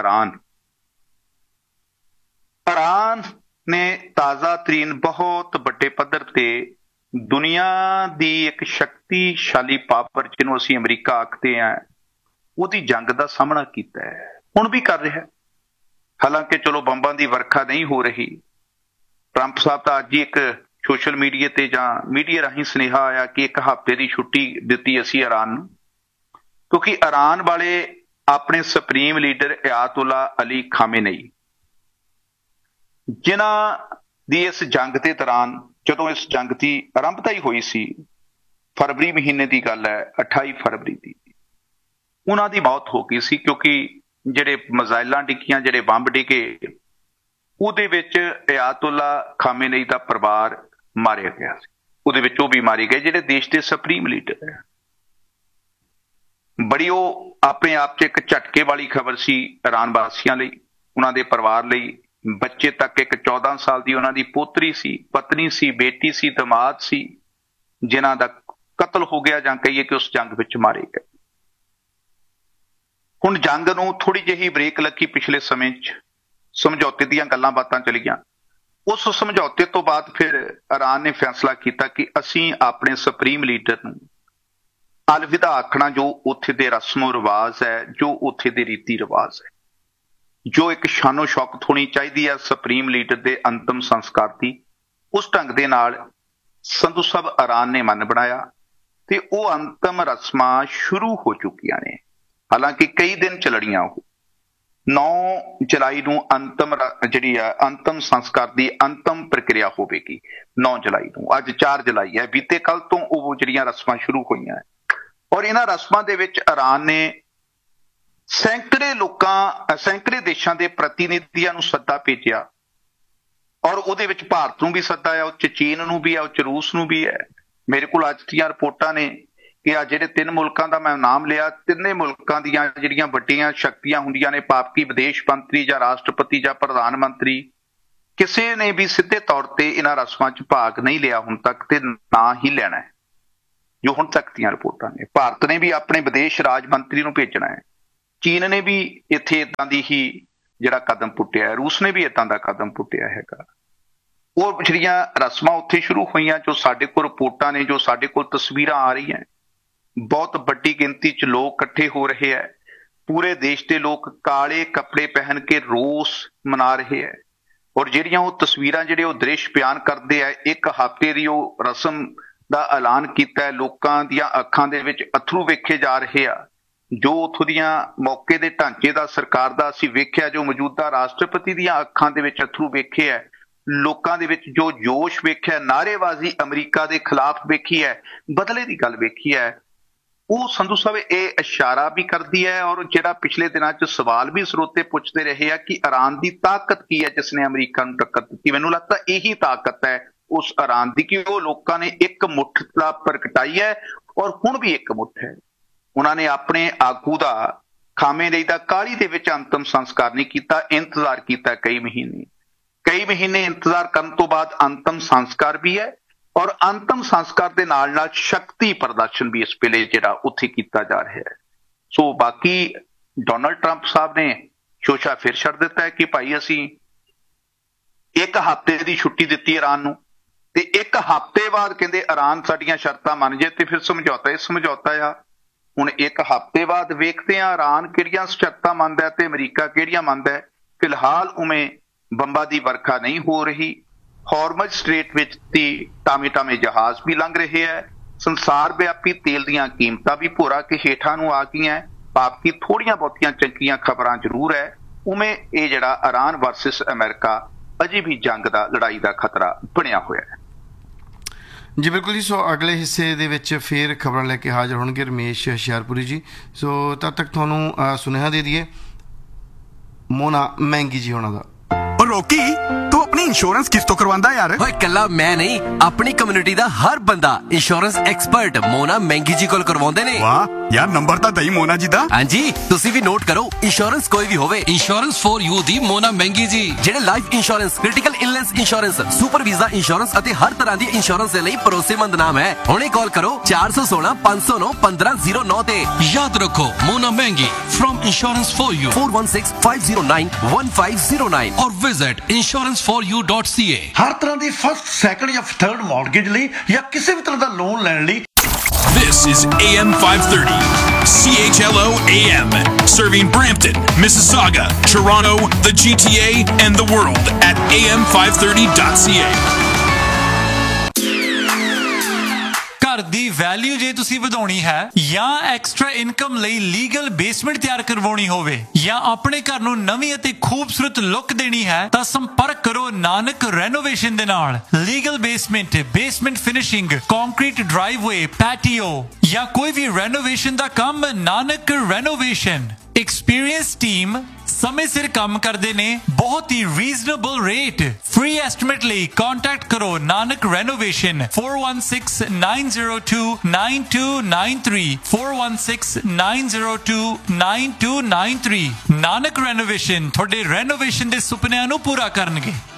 ਇਰਾਨ ਨੇ ਤਾਜ਼ਾ ਤਰੀਨ ਬਹੁਤ ਵੱਡੇ ਪੱਧਰ ਤੇ ਦੁਨੀਆ ਦੀ ਇੱਕ ਸ਼ਕਤੀਸ਼ਾਲੀ ਪਾਵਰ, ਜਿਹਨੂੰ ਅਸੀਂ ਅਮਰੀਕਾ ਆਖਦੇ ਹਾਂ, ਉਹਦੀ ਜੰਗ ਦਾ ਸਾਹਮਣਾ ਕੀਤਾ ਹੈ, ਹੁਣ ਵੀ ਕਰ ਰਿਹਾ ਹੈ। ਹਾਲਾਂਕਿ ਚਲੋ ਬੰਬਾਂ ਦੀ ਵਰਖਾ ਨਹੀਂ ਹੋ ਰਹੀ। ਟਰੰਪ ਸਾਹਿਬ ਤਾਂ ਅੱਜ ਹੀ ਇੱਕ ਸੋਸ਼ਲ ਮੀਡੀਆ ਤੇ ਜਾਂ ਮੀਡੀਆ ਰਾਹੀਂ ਸੁਨੇਹਾ ਆਇਆ ਕਿ 1 ਹਫ਼ਤੇ ਦੀ ਛੁੱਟੀ ਦਿੱਤੀ ਅਸੀਂ ਇਰਾਨ ਨੂੰ, ਕਿਉਂਕਿ ਇਰਾਨ ਵਾਲੇ ਆਪਣੇ ਸੁਪਰੀਮ ਲੀਡਰ ਅਯਾਤੁੱਲਾ ਅਲੀ ਖਾਮੇਨੀ, ਜਿਨ੍ਹਾਂ ਦੀ ਇਸ ਜੰਗ ਦੇ ਦੌਰਾਨ, ਜਦੋਂ ਇਸ ਜੰਗ ਦੀ ਆਰੰਭਤਾ ਹੀ ਹੋਈ ਸੀ, ਫਰਵਰੀ ਮਹੀਨੇ ਦੀ ਗੱਲ ਹੈ, 28 ਫਰਵਰੀ ਦੀ, ਉਹਨਾਂ ਦੀ ਮੌਤ ਹੋ ਗਈ ਸੀ। ਕਿਉਂਕਿ ਜਿਹੜੇ ਮਿਜ਼ਾਈਲਾਂ ਡਿੱਗੀਆਂ, ਜਿਹੜੇ ਬੰਬ ਡਿੱਗੇ, ਉਹਦੇ ਵਿੱਚ ਅਯਾਤੁੱਲਾ ਖਾਮੇਨੀ ਦਾ ਪਰਿਵਾਰ ਮਾਰਿਆ ਗਿਆ ਸੀ। ਉਹਦੇ ਵਿੱਚ ਉਹ ਵੀ ਮਾਰੇ ਗਏ ਜਿਹੜੇ ਦੇਸ਼ ਦੇ ਸੁਪਰੀਮ ਲੀਡਰ ਹੈ। ਬੜੀ ਉਹ ਆਪਣੇ ਆਪ 'ਚ ਇੱਕ ਝਟਕੇ ਵਾਲੀ ਖਬਰ ਸੀ ਇਰਾਨ ਵਾਸੀਆਂ ਲਈ, ਉਹਨਾਂ ਦੇ ਪਰਿਵਾਰ ਲਈ। ਬੱਚੇ ਤੱਕ, ਇੱਕ 14 ਸਾਲ ਦੀ ਉਹਨਾਂ ਦੀ ਪੋਤਰੀ ਸੀ, ਪਤਨੀ ਸੀ, ਬੇਟੀ ਸੀ, ਦਮਾਦ ਸੀ, ਜਿਨ੍ਹਾਂ ਦਾ ਕਤਲ ਹੋ ਗਿਆ, ਜਾਂ ਕਹੀਏ ਕਿ ਉਸ ਜੰਗ ਵਿੱਚ ਮਾਰੇ ਗਏ। ਹੁਣ ਜੰਗ ਨੂੰ ਥੋੜੀ ਜਿਹੀ ਬ੍ਰੇਕ ਲੱਗੀ ਪਿਛਲੇ ਸਮੇਂ 'ਚ, ਸਮਝੌਤੇ ਦੀਆਂ ਗੱਲਾਂ ਬਾਤਾਂ ਚਲੀਆਂ। ਉਸ ਸਮਝੌਤੇ ਤੋਂ ਬਾਅਦ ਫਿਰ ਇਰਾਨ ਨੇ ਫੈਸਲਾ ਕੀਤਾ ਕਿ ਅਸੀਂ ਆਪਣੇ ਸੁਪਰੀਮ ਲੀਡਰ ਨੂੰ ਅਲਵਿਦਾ ਆਖਣਾ, ਜੋ ਉੱਥੇ ਦੇ ਰਸਮੋ ਰਿਵਾਜ ਹੈ, ਜੋ ਉੱਥੇ ਦੇ ਰੀਤੀ ਰਿਵਾਜ ਹੈ, ਜੋ ਇੱਕ ਸ਼ਾਨੋ ਸ਼ੌਕਤ ਹੋਣੀ ਚਾਹੀਦੀ ਹੈ ਸੁਪਰੀਮ ਲੀਡਰ ਦੇ ਅੰਤਮ ਸੰਸਕਾਰ ਦੀ, ਉਸ ਢੰਗ ਦੇ ਨਾਲ ਸੰਧੂ ਸਾਹਿਬ ਇਰਾਨ ਨੇ ਮਨ ਬਣਾਇਆ ਤੇ ਉਹ ਅੰਤਮ ਰਸਮਾਂ ਸ਼ੁਰੂ ਹੋ ਚੁੱਕੀਆਂ ਨੇ। ਹਾਲਾਂਕਿ ਕਈ ਦਿਨ ਚੱਲਣੀਆਂ। ਉਹ 9 ਜੁਲਾਈ ਨੂੰ ਅੰਤਮ ਸੰਸਕਾਰ ਦੀ ਅੰਤਮ ਪ੍ਰਕਿਰਿਆ ਹੋਵੇਗੀ। 9 ਜੁਲਾਈ ਨੂੰ, ਅੱਜ 4 ਜੁਲਾਈ ਹੈ, ਬੀਤੇ ਕੱਲ ਤੋਂ ਉਹ ਜਿਹੜੀਆਂ ਰਸਮਾਂ ਸ਼ੁਰੂ ਹੋਈਆਂ। ਔਰ ਇਹਨਾਂ ਰਸਮਾਂ ਦੇ ਵਿੱਚ ਇਰਾਨ ਨੇ ਸੈਂਕੜੇ ਦੇਸ਼ਾਂ ਦੇ ਪ੍ਰਤੀਨਿਧੀਆਂ ਨੂੰ ਸੱਦਾ ਭੇਜਿਆ, ਔਰ ਉਹਦੇ ਵਿੱਚ ਭਾਰਤ ਨੂੰ ਵੀ ਸੱਦਾ ਆ, ਉਹ 'ਚ ਚੀਨ ਨੂੰ ਵੀ ਆ, ਉਹ 'ਚ ਰੂਸ ਨੂੰ ਵੀ ਹੈ। ਮੇਰੇ ਕੋਲ ਅੱਜ ਦੀਆਂ ਰਿਪੋਰਟਾਂ ਨੇ ਕਿ ਆ ਜਿਹੜੇ 3 ਮੁਲਕਾਂ ਦਾ ਮੈਂ ਨਾਮ ਲਿਆ, ਤਿੰਨੇ ਮੁਲਕਾਂ ਦੀਆਂ ਜਿਹੜੀਆਂ ਵੱਡੀਆਂ ਸ਼ਕਤੀਆਂ ਹੁੰਦੀਆਂ ਨੇ, ਭਾਵ ਕਿ ਵਿਦੇਸ਼ ਮੰਤਰੀ ਜਾਂ ਰਾਸ਼ਟਰਪਤੀ ਜਾਂ ਪ੍ਰਧਾਨ ਮੰਤਰੀ, ਕਿਸੇ ਨੇ ਵੀ ਸਿੱਧੇ ਤੌਰ ਤੇ ਇਹਨਾਂ ਰਸਮਾਂ 'ਚ ਭਾਗ ਨਹੀਂ ਲਿਆ ਹੁਣ ਤੱਕ, ਤੇ ਨਾ ਹੀ ਲੈਣਾ ਹੈ, ਜੋ ਹੁਣ ਤੱਕ ਦੀਆਂ ਰਿਪੋਰਟਾਂ ਨੇ। ਭਾਰਤ ਨੇ ਵੀ ਆਪਣੇ ਵਿਦੇਸ਼ ਰਾਜ ਮੰਤਰੀ ਨੂੰ ਭੇਜਣਾ ਹੈ, ਚੀਨ ਨੇ ਵੀ ਇੱਥੇ ਇਦਾਂ ਦੀ ਹੀ ਜਿਹੜਾ ਕਦਮ ਪੁੱਟਿਆ ਹੈ, ਰੂਸ ਨੇ ਵੀ ਇਦਾਂ ਦਾ ਕਦਮ ਪੁੱਟਿਆ ਹੈਗਾ। ਉਹ ਜਿਹੜੀਆਂ ਰਸਮਾਂ ਉੱਥੇ ਸ਼ੁਰੂ ਹੋਈਆਂ, ਜੋ ਸਾਡੇ ਕੋਲ ਰਿਪੋਰਟਾਂ ਨੇ, ਜੋ ਸਾਡੇ ਕੋਲ ਤਸਵੀਰਾਂ ਆ ਰਹੀਆਂ, ਬਹੁਤ ਵੱਡੀ ਗਿਣਤੀ 'ਚ ਲੋਕ ਇਕੱਠੇ ਹੋ ਰਹੇ ਹੈ। ਪੂਰੇ ਦੇਸ਼ ਦੇ ਲੋਕ ਕਾਲੇ ਕੱਪੜੇ ਪਹਿਨ ਕੇ ਰੋਸ ਮਨਾ ਰਹੇ ਹੈ। ਔਰ ਜਿਹੜੀਆਂ ਉਹ ਤਸਵੀਰਾਂ, ਜਿਹੜੇ ਉਹ ਦ੍ਰਿਸ਼ ਬਿਆਨ ਕਰਦੇ ਆ, ਇੱਕ ਹਫ਼ਤੇ ਦੀ ਉਹ ਰਸਮ ਦਾ ਐਲਾਨ ਕੀਤਾ ਹੈ। ਲੋਕਾਂ ਦੀਆਂ ਅੱਖਾਂ ਦੇ ਵਿੱਚ ਅਥਰੂ ਵੇਖੇ ਜਾ ਰਹੇ ਆ। ਜੋ ਉੱਥੋਂ ਦੀਆਂ ਮੌਕੇ ਦੇ ਢਾਂਚੇ ਦਾ, ਸਰਕਾਰ ਦਾ ਅਸੀਂ ਵੇਖਿਆ, ਜੋ ਮੌਜੂਦਾ ਰਾਸ਼ਟਰਪਤੀ ਦੀਆਂ ਅੱਖਾਂ ਦੇ ਵਿੱਚ ਅਥਰੂ ਵੇਖੇ ਹੈ, ਲੋਕਾਂ ਦੇ ਵਿੱਚ ਜੋ ਜੋਸ਼ ਵੇਖਿਆ, ਨਾਅਰੇਬਾਜ਼ੀ ਅਮਰੀਕਾ ਦੇ ਖਿਲਾਫ ਵੇਖੀ ਹੈ, ਬਦਲੇ ਦੀ ਗੱਲ ਵੇਖੀ ਹੈ, ਉਹ ਸੰਧੂ ਸਾਹਿਬ ਇਹ ਇਸ਼ਾਰਾ ਵੀ ਕਰਦੀ ਹੈ। ਔਰ ਜਿਹੜਾ ਪਿਛਲੇ ਦਿਨਾਂ 'ਚ ਸਵਾਲ ਵੀ ਸਰੋਤੇ ਪੁੱਛਦੇ ਰਹੇ ਆ ਕਿ ਈਰਾਨ ਦੀ ਤਾਕਤ ਕੀ ਹੈ ਜਿਸ ਨੇ ਅਮਰੀਕਾ ਨੂੰ ਟੱਕਰ ਦਿੱਤੀ, ਮੈਨੂੰ ਲੱਗਦਾ ਇਹੀ ਤਾਕਤ ਹੈ ਉਸ ਈਰਾਨ ਦੀ ਕਿ ਉਹ ਲੋਕਾਂ ਨੇ ਇੱਕ ਮੁੱਠ ਦਾ ਪ੍ਰਗਟਾਈ ਹੈ ਔਰ ਹੁਣ ਵੀ ਇੱਕ ਮੁੱਠ ਹੈ। ਉਹਨਾਂ ਨੇ ਆਪਣੇ ਆਗੂ ਦਾ, ਖਾਮੇਨੀ ਦਾ ਕਾਹਲੀ ਦੇ ਵਿੱਚ ਅੰਤਮ ਸੰਸਕਾਰ ਨਹੀਂ ਕੀਤਾ, ਇੰਤਜ਼ਾਰ ਕੀਤਾ ਕਈ ਮਹੀਨੇ ਇੰਤਜ਼ਾਰ ਕਰਨ ਤੋਂ ਬਾਅਦ ਅੰਤਮ ਸੰਸਕਾਰ ਵੀ ਹੈ। ਔਰ ਅੰਤਮ ਸੰਸਕਾਰ ਦੇ ਨਾਲ ਨਾਲ ਸ਼ਕਤੀ ਪ੍ਰਦਰਸ਼ਨ ਵੀ ਇਸ ਵੇਲੇ ਜਿਹੜਾ ਉੱਥੇ ਕੀਤਾ ਜਾ ਰਿਹਾ ਹੈ। ਸੋ ਬਾਕੀ ਡੋਨਲਡ ਟਰੰਪ ਸਾਹਿਬ ਨੇ ਸ਼ੋਸ਼ਾ ਫਿਰ ਛੱਡ ਦਿੱਤਾ ਹੈ ਕਿ ਭਾਈ ਅਸੀਂ ਇੱਕ ਹਫ਼ਤੇ ਦੀ ਛੁੱਟੀ ਦਿੱਤੀ ਈਰਾਨ ਨੂੰ, ਤੇ ਇੱਕ ਹਫ਼ਤੇ ਬਾਅਦ ਕਹਿੰਦੇ ਈਰਾਨ ਸਾਡੀਆਂ ਸ਼ਰਤਾਂ ਮੰਨ ਜੇ ਤੇ ਫਿਰ ਸਮਝੌਤਾ ਆ। ਹੁਣ ਇੱਕ ਹਫ਼ਤੇ ਬਾਅਦ ਵੇਖਦੇ ਆ ਈਰਾਨ ਕਿਹੜੀਆਂ ਸ਼ਰਤਾਂ ਮੰਨਦਾ ਤੇ ਅਮਰੀਕਾ ਕਿਹੜੀਆਂ ਮੰਨਦਾ। ਫਿਲਹਾਲ ਉਵੇਂ ਬੰਬਾਂ ਦੀ ਵਰਖਾ ਨਹੀਂ ਹੋ ਰਹੀ। ਹਾਰਮਜ਼ ਸਟ੍ਰੇਟ ਵਿੱਚ ਦੀ ਟਾਵੇਂ ਜਹਾਜ਼ ਵੀ ਲੰਘ ਰਹੇ ਹੈ। ਸੰਸਾਰ ਵਿਆਪੀ ਤੇਲ ਦੀਆਂ ਕੀਮਤਾਂ ਵੀ ਭੋਰਾ ਕੇ ਹੇਠਾਂ ਨੂੰ ਆ ਗਈਆਂ। ਭਾਵ ਕਿ ਥੋੜੀਆਂ ਬਹੁਤੀਆਂ ਚੰਗੀਆਂ ਖਬਰਾਂ ਜ਼ਰੂਰ ਹੈ। ਉਵੇਂ ਇਹ ਜਿਹੜਾ ਈਰਾਨ ਵਰਸਸ ਅਮਰੀਕਾ ਅਜੇ ਵੀ ਜੰਗ ਦਾ, ਲੜਾਈ ਦਾ ਖਤਰਾ ਬਣਿਆ ਹੋਇਆ ਹੈ। ਜੀ ਬਿਲਕੁਲ ਜੀ। ਸੋ ਅਗਲੇ ਹਿੱਸੇ ਦੇ ਵਿੱਚ ਫਿਰ ਖਬਰਾਂ ਲੈ ਕੇ ਹਾਜ਼ਰ ਹੋਣਗੇ ਰਮੇਸ਼ ਹੁਸ਼ਿਆਰਪੁਰੀ ਜੀ। ਸੋ ਤਦ ਤੱਕ ਤੁਹਾਨੂੰ ਸੁਨੇਹਾ ਦੇ ਦਈਏ ਮੋਨਾ ਮਹਿੰਗੀ ਜੀ ਹੋਣਾ ਦਾ। ਰੋਕੀ, ਤੂੰ ਆਪਣੀ ਇੰਸ਼ੋਰੈਂਸ ਕਿਸ ਤੋਂ ਕਰਵਾਉਂਦਾ ਯਾਰ? ਓਏ ਕੱਲਾ ਮੈਂ ਨਹੀਂ, ਆਪਣੀ ਕਮਿਊਨਿਟੀ ਦਾ ਹਰ ਬੰਦਾ ਇੰਸ਼ੋਰੈਂਸ ਐਕਸਪਰਟ ਮੋਨਾ ਮਹਿੰਗੀ ਜੀ ਕੋਲ ਕਰਵਾਉਂਦੇ ਨੇ। ਵਾਹ ਯਾਰ, ਨੰਬਰ ਤਾਂ ਦਈ ਮੋਨਾ ਜੀ ਦਾ। ਹਾਂਜੀ, ਤੁਸੀਂ ਵੀ ਨੋਟ ਕਰੋ। ਇੰਸ਼ੋਰੈਂਸ ਕੋਈ ਵੀ ਹੋਵੇ, ਇੰਸ਼ੋਰੈਂਸ ਫॉर ਯੂ ਦੀ ਮੋਨਾ ਮਹਿੰਗੀ ਜੀ, ਜਿਹੜੇ life insurance, critical illness insurance, super visa insurance ਅਤੇ ਹਰ ਤਰ੍ਹਾਂ ਦੀ ਇੰਸ਼ੋਰੈਂਸ ਦੇ ਲਈ ਭਰੋਸੇਮੰਦ ਨਾਮ ਹੈ। ਹੁਣੇ ਕਾਲ ਕਰੋ 416 509 1509 ਤੇ। ਯਾਦ ਰੱਖੋ ਮੋਨਾ ਮਹਿੰਗੀ from insurance for you 416 509 1509 or visit insuranceforyou.ca। ਹਰ ਤਰ੍ਹਾਂ ਦੀ ਫਸਟ, ਸੈਕੰਡ ਜਾਂ ਥਰਡ ਮਾਰਗੇਜ ਲਈ ਜਾਂ ਕਿਸੇ ਵੀ ਤਰ੍ਹਾਂ ਦਾ ਲੋਨ ਲੈਣ ਲਈ This is AM 530, CHLO AM, serving Brampton, Mississauga, Toronto, the GTA, and the world at am530.ca. ਘਰ ਦੀ ਵੈਲਿਊ ਜੇ ਤੁਸੀਂ ਵਧਾਉਣੀ ਹੈ ਜਾਂ ਐਕਸਟਰਾ ਇਨਕਮ ਲਈ ਲੀਗਲ ਬੇਸਮੈਂਟ ਤਿਆਰ ਕਰਵਾਉਣੀ ਹੋਵੇ ਜਾਂ ਆਪਣੇ ਘਰ ਨੂੰ ਨਵੀਂ ਅਤੇ ਖੂਬਸੂਰਤ ਲੁੱਕ ਦੇਣੀ ਹੈ ਤਾਂ ਸੰਪਰਕ ਕਰੋ ਨਾਨਕ ਰੈਨੋਵੇਸ਼ਨ ਦੇ ਨਾਲ। Legal basement finishing, concrete ਡਰਾਈਵਵੇ, patio ਜਾਂ ਕੋਈ ਵੀ ਰੈਨੋਵੇਸ਼ਨ ਦਾ ਕੰਮ, ਨਾਨਕ ਰੈਨੋਵੇਸ਼ਨ। ਐਕਸਪੀਰੀਅੰਸ ਟੀਮ ਸਮੇਂ ਸਿਰ ਕੰਮ ਕਰਦੇ ਨੇ, ਬਹੁਤ ਹੀ ਰੀਜ਼ਨੇਬਲ ਰੇਟ। ਫ੍ਰੀ ਐਸਟੀਮੇਟ ਲਈ ਕੰਟੈਕਟ ਕਰੋ ਨਾਨਕ ਰੈਨੋਵੇਸ਼ਨ 4169029293 4169029293। ਨਾਨਕ ਰੈਨੋਵੇਸ਼ਨ ਤੁਹਾਡੇ ਰੈਨੋਵੇਸ਼ਨ ਦੇ ਸੁਪਨਿਆਂ ਨੂੰ ਪੂਰਾ ਕਰਨਗੇ।